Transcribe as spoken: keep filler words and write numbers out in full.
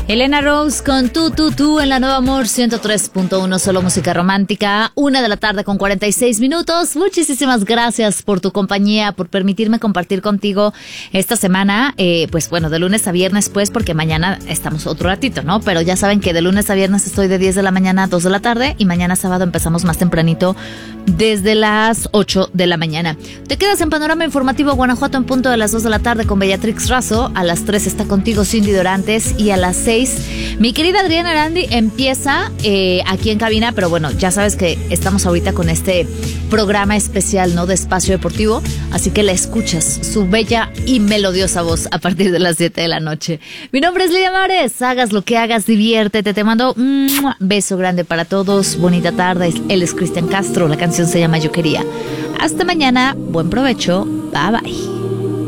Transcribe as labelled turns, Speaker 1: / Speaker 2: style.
Speaker 1: Elena Rose con Tú, Tú, Tú en la Nueva Amor ciento tres punto uno, solo música romántica. Una de la tarde con cuarenta y seis minutos. Muchísimas gracias por tu compañía, por permitirme compartir contigo esta semana. Eh, pues bueno, de lunes a viernes, pues, porque mañana estamos otro ratito, ¿no? Pero ya saben que de lunes a viernes estoy de diez de la mañana a dos de la tarde y mañana sábado empezamos más tempranito desde las ocho de la mañana. Te quedas en Panorama Informativo Guanajuato en punto de las dos de la tarde con Bellatrix Razo. A las tres está contigo Cindy Dorantes y a las seis mi querida Adriana Arandi empieza eh, aquí en cabina, pero bueno, ya sabes que estamos ahorita con este programa especial, ¿no? De Espacio Deportivo, así que la escuchas, su bella y melodiosa voz a partir de las siete de la noche. Mi nombre es Lidia Mares, hagas lo que hagas, diviértete, te mando un beso grande para todos, bonita tarde. Él es Cristian Castro, la canción se llama Yo Quería. Hasta mañana, buen provecho, bye bye.